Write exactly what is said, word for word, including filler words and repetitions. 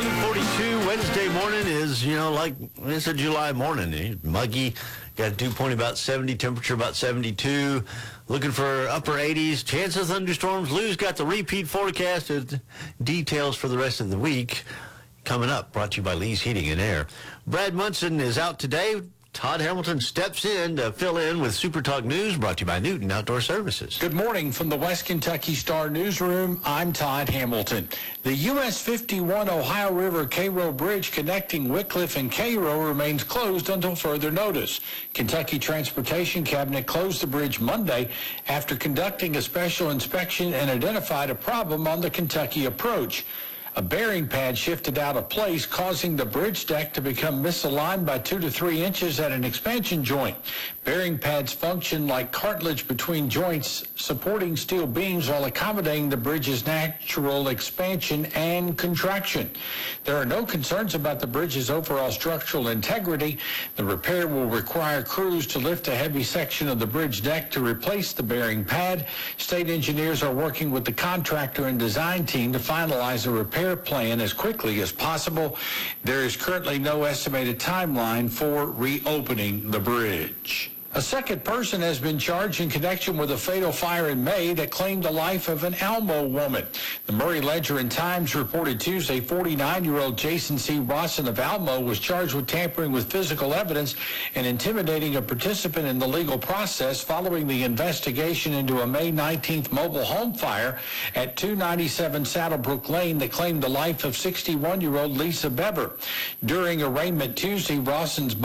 seven forty-two Wednesday morning is, you know, like it's a July morning. It's muggy. Got a dew point about seventy, temperature about seventy-two. Looking for upper eighties. Chance of thunderstorms. Lou's got the repeat forecast and details for the rest of the week coming up. Brought to you by Lee's Heating and Air. Brad Munson is out today. Todd Hamilton steps in to fill in with Super Talk News, brought to you by Newton Outdoor Services. Good morning from the West Kentucky Star Newsroom. I'm Todd Hamilton. The U S fifty-one Ohio River Cairo Bridge connecting Wickliffe and Cairo remains closed until further notice. Kentucky Transportation Cabinet closed the bridge Monday after conducting a special inspection and identified a problem on the Kentucky approach. A bearing pad shifted out of place, causing the bridge deck to become misaligned by two to three inches at an expansion joint. Bearing pads function like cartilage between joints, supporting steel beams while accommodating the bridge's natural expansion and contraction. There are no concerns about the bridge's overall structural integrity. The repair will require crews to lift a heavy section of the bridge deck to replace the bearing pad. State engineers are working with the contractor and design team to finalize a repair plan as quickly as possible. There is currently no estimated timeline for reopening the bridge. A second person has been charged in connection with a fatal fire in May that claimed the life of an Almo woman. The Murray Ledger and Times reported Tuesday forty-nine-year-old Jason C. Rawson of Almo was charged with tampering with physical evidence and intimidating a participant in the legal process following the investigation into a May nineteenth mobile home fire at two ninety-seven Saddlebrook Lane that claimed the life of sixty-one-year-old Lisa Bever. During arraignment Tuesday, Rawson's